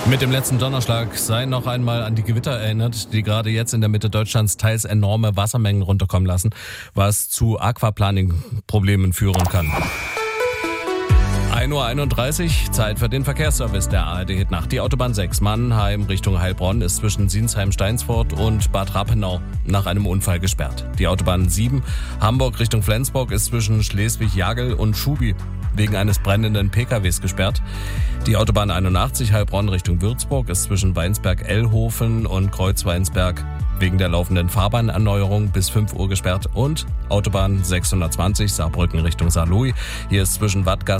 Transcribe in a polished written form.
Mit dem letzten Donnerschlag sei noch einmal an die Gewitter erinnert, die gerade jetzt in der Mitte Deutschlands teils enorme Wassermengen runterkommen lassen, was zu Aquaplaning-Problemen führen kann. 1:31 Uhr, Zeit für den Verkehrsservice der ARD Hit Nacht. Die Autobahn 6 Mannheim Richtung Heilbronn ist zwischen Sinsheim-Steinsfurt und Bad Rappenau nach einem Unfall gesperrt. Die Autobahn 7 Hamburg Richtung Flensburg ist zwischen Schleswig-Jagel und Schubi wegen eines brennenden PKWs gesperrt. Die Autobahn 81 Heilbronn Richtung Würzburg ist zwischen Weinsberg-Ellhofen und Kreuzweinsberg wegen der laufenden Fahrbahnerneuerung bis 5 Uhr gesperrt und Autobahn 620 Saarbrücken Richtung Saarlouis. Hier ist zwischen Wattgast